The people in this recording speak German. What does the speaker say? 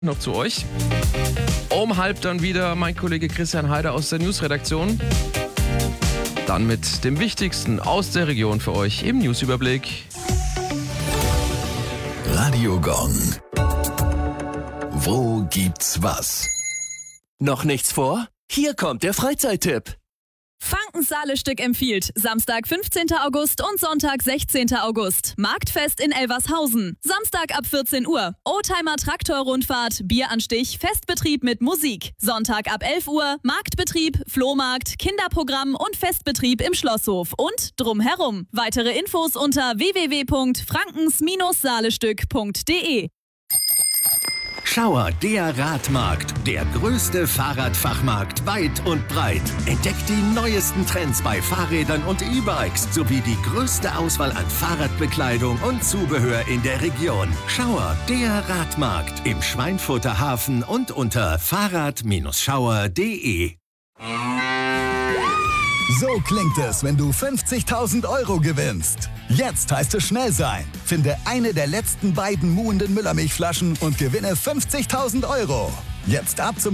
Noch zu euch. Um halb dann wieder mein Kollege Christian Heider aus der Newsredaktion. Dann mit dem Wichtigsten aus der Region für euch im Newsüberblick. Radio Gong. Wo gibt's was? Noch nichts vor? Hier kommt der Freizeittipp. Frankens Saale-Stück empfiehlt Samstag 15. August und Sonntag 16. August. Marktfest in Elvershausen. Samstag ab 14 Uhr. Oldtimer-Traktor-Rundfahrt, Bieranstich, Festbetrieb mit Musik. Sonntag ab 11 Uhr. Marktbetrieb, Flohmarkt, Kinderprogramm und Festbetrieb im Schlosshof und drumherum. Weitere Infos unter www.frankens-saalestück.de. Schauer, der Radmarkt, der größte Fahrradfachmarkt weit und breit. Entdeckt die neuesten Trends bei Fahrrädern und E-Bikes sowie die größte Auswahl an Fahrradbekleidung und Zubehör in der Region. Schauer, der Radmarkt im Schweinfurter Hafen und unter fahrrad-schauer.de. So klingt es, wenn du 50.000 Euro gewinnst. Jetzt heißt es schnell sein. Finde eine der letzten beiden muhenden Müllermilchflaschen und gewinne 50.000 Euro. Jetzt ab zum